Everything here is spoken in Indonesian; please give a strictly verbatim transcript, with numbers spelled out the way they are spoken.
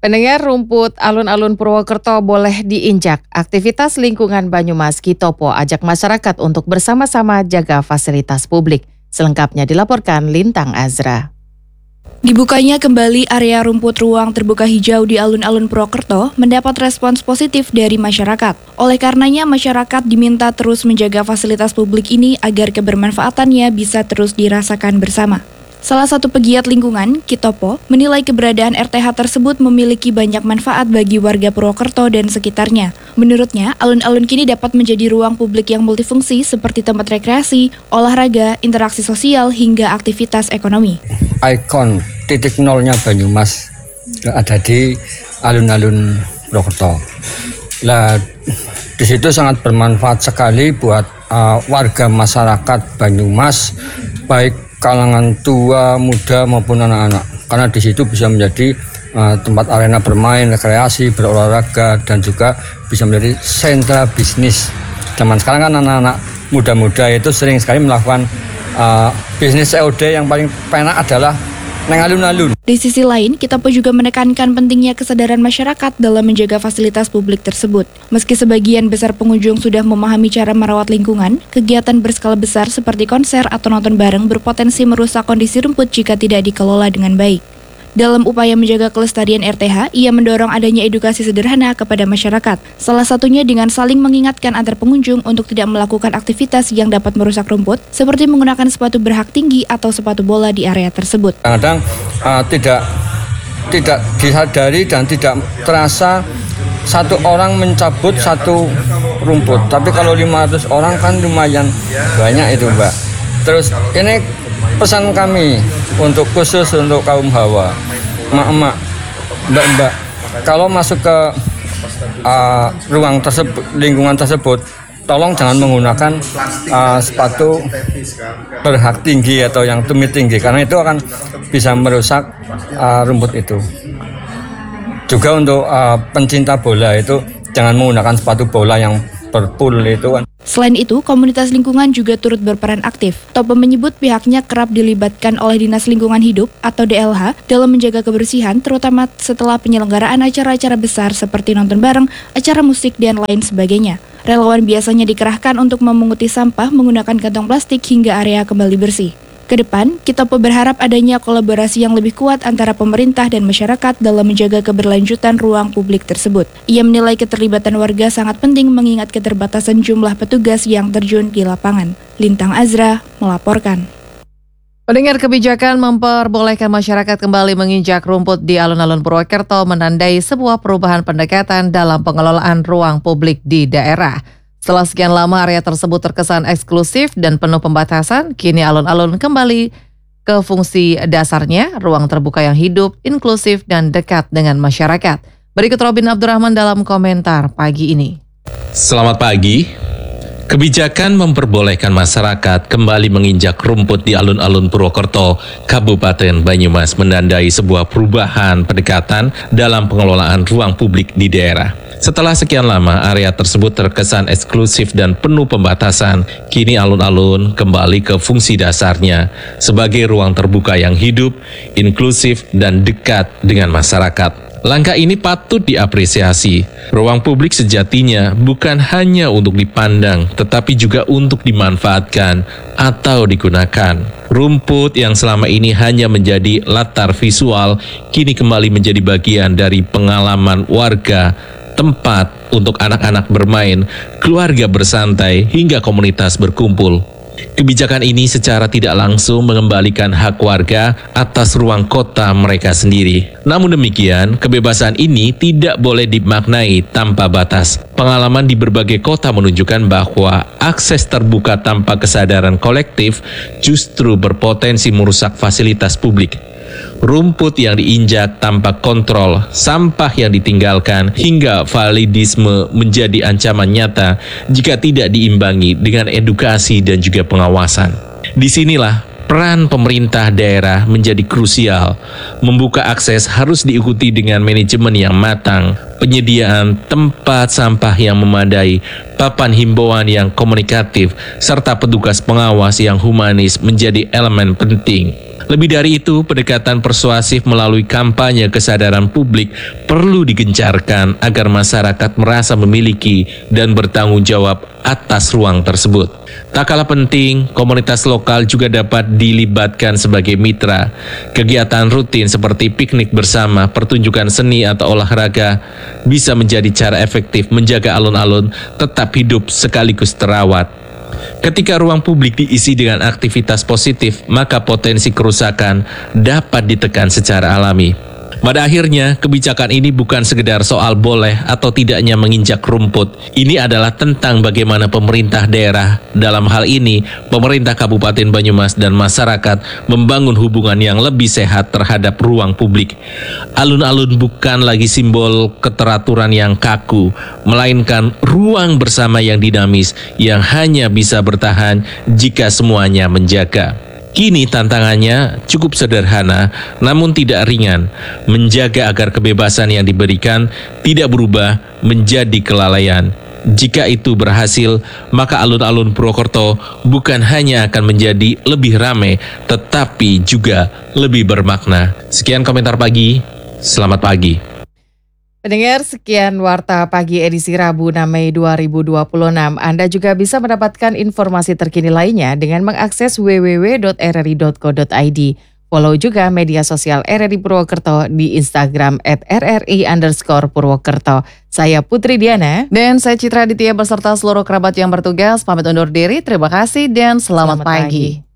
Pendengar, rumput alun-alun Purwokerto boleh diinjak. Aktivitas lingkungan Banyumas Kitopo ajak masyarakat untuk bersama-sama jaga fasilitas publik. Selengkapnya dilaporkan Lintang Azra. Dibukanya kembali area rumput ruang terbuka hijau di alun-alun Purwokerto mendapat respons positif dari masyarakat. Oleh karenanya, masyarakat diminta terus menjaga fasilitas publik ini agar kebermanfaatannya bisa terus dirasakan bersama. Salah satu pegiat lingkungan, Kitopo, menilai keberadaan R T H tersebut memiliki banyak manfaat bagi warga Purwokerto dan sekitarnya. Menurutnya, alun-alun kini dapat menjadi ruang publik yang multifungsi seperti tempat rekreasi, olahraga, interaksi sosial, hingga aktivitas ekonomi. Ikon titik nolnya Banyumas ada di alun-alun Purwokerto. Nah, di situ sangat bermanfaat sekali buat uh, warga masyarakat Banyumas, baik kalangan tua, muda maupun anak-anak, karena di situ bisa menjadi uh, tempat arena bermain, rekreasi, berolahraga, dan juga bisa menjadi sentra bisnis. Zaman sekarang kan anak-anak muda-muda itu sering sekali melakukan uh, bisnis C O D yang paling penak adalah neng alun-alun. Di sisi lain, Kitopo juga menekankan pentingnya kesadaran masyarakat dalam menjaga fasilitas publik tersebut. Meski sebagian besar pengunjung sudah memahami cara merawat lingkungan, kegiatan berskala besar seperti konser atau nonton bareng berpotensi merusak kondisi rumput jika tidak dikelola dengan baik. Dalam upaya menjaga kelestarian R T H, ia mendorong adanya edukasi sederhana kepada masyarakat. Salah satunya dengan saling mengingatkan antar pengunjung untuk tidak melakukan aktivitas yang dapat merusak rumput, seperti menggunakan sepatu berhak tinggi atau sepatu bola di area tersebut. Kadang uh, tidak tidak disadari dan tidak terasa satu orang mencabut satu rumput. Tapi kalau lima ratus orang kan lumayan banyak itu, Mbak. Terus ini pesan kami untuk khusus untuk kaum hawa, emak-emak, mbak-mbak, kalau masuk ke uh, ruang tersebut, lingkungan tersebut, tolong jangan menggunakan uh, sepatu berhak tinggi atau yang tumit tinggi, karena itu akan bisa merusak uh, rumput itu. Juga untuk uh, pencinta bola itu jangan menggunakan sepatu bola yang berpul itu kan. Selain itu, komunitas lingkungan juga turut berperan aktif. Topo menyebut pihaknya kerap dilibatkan oleh Dinas Lingkungan Hidup atau D L H dalam menjaga kebersihan, terutama setelah penyelenggaraan acara-acara besar seperti nonton bareng, acara musik, dan lain sebagainya. Relawan biasanya dikerahkan untuk memunguti sampah menggunakan kantong plastik hingga area kembali bersih. Kedepan, Kitopo berharap adanya kolaborasi yang lebih kuat antara pemerintah dan masyarakat dalam menjaga keberlanjutan ruang publik tersebut. Ia menilai keterlibatan warga sangat penting mengingat keterbatasan jumlah petugas yang terjun di lapangan. Lintang Azra melaporkan. Pendengar, kebijakan memperbolehkan masyarakat kembali menginjak rumput di alun-alun Purwokerto menandai sebuah perubahan pendekatan dalam pengelolaan ruang publik di daerah. Setelah sekian lama area tersebut terkesan eksklusif dan penuh pembatasan, kini alun-alun kembali ke fungsi dasarnya, ruang terbuka yang hidup, inklusif, dan dekat dengan masyarakat. Berikut Robin Abdurrahman dalam komentar pagi ini. Selamat pagi. Kebijakan memperbolehkan masyarakat kembali menginjak rumput di alun-alun Purwokerto, Kabupaten Banyumas menandai sebuah perubahan pendekatan dalam pengelolaan ruang publik di daerah. Setelah sekian lama area tersebut terkesan eksklusif dan penuh pembatasan, kini alun-alun kembali ke fungsi dasarnya sebagai ruang terbuka yang hidup, inklusif, dan dekat dengan masyarakat. Langkah ini patut diapresiasi. Ruang publik sejatinya bukan hanya untuk dipandang, tetapi juga untuk dimanfaatkan atau digunakan. Rumput yang selama ini hanya menjadi latar visual, kini kembali menjadi bagian dari pengalaman warga, tempat untuk anak-anak bermain, keluarga bersantai, hingga komunitas berkumpul. Kebijakan ini secara tidak langsung mengembalikan hak warga atas ruang kota mereka sendiri. Namun demikian, kebebasan ini tidak boleh dimaknai tanpa batas. Pengalaman di berbagai kota menunjukkan bahwa akses terbuka tanpa kesadaran kolektif justru berpotensi merusak fasilitas publik. Rumput yang diinjak tanpa kontrol, sampah yang ditinggalkan, hingga validisme menjadi ancaman nyata jika tidak diimbangi dengan edukasi dan juga pengawasan. Disinilah peran pemerintah daerah menjadi krusial. Membuka akses harus diikuti dengan manajemen yang matang, penyediaan tempat sampah yang memadai, papan himbauan yang komunikatif, serta petugas pengawas yang humanis menjadi elemen penting. Lebih dari itu, pendekatan persuasif melalui kampanye kesadaran publik perlu digencarkan agar masyarakat merasa memiliki dan bertanggung jawab atas ruang tersebut. Tak kalah penting, komunitas lokal juga dapat dilibatkan sebagai mitra. Kegiatan rutin seperti piknik bersama, pertunjukan seni atau olahraga bisa menjadi cara efektif menjaga alun-alun tetap hidup sekaligus terawat. Ketika ruang publik diisi dengan aktivitas positif, maka potensi kerusakan dapat ditekan secara alami. Pada akhirnya, kebijakan ini bukan sekedar soal boleh atau tidaknya menginjak rumput. Ini adalah tentang bagaimana pemerintah daerah, dalam hal ini pemerintah Kabupaten Banyumas dan masyarakat membangun hubungan yang lebih sehat terhadap ruang publik. Alun-alun bukan lagi simbol keteraturan yang kaku, melainkan ruang bersama yang dinamis yang hanya bisa bertahan jika semuanya menjaga. Kini tantangannya cukup sederhana, namun tidak ringan, menjaga agar kebebasan yang diberikan tidak berubah menjadi kelalaian. Jika itu berhasil, maka alun-alun Purwokerto bukan hanya akan menjadi lebih ramai, tetapi juga lebih bermakna. Sekian komentar pagi, selamat pagi. Pendengar, sekian Warta Pagi edisi Rabu enam Mei dua ribu dua puluh enam. Anda juga bisa mendapatkan informasi terkini lainnya dengan mengakses w w w titik r r i titik co titik i d. Follow juga media sosial R R I Purwokerto di Instagram at r r i underscore Purwokerto. Saya Putri Diana dan saya Citra Aditya beserta seluruh kerabat yang bertugas pamit undur diri. Terima kasih dan selamat, selamat pagi. pagi.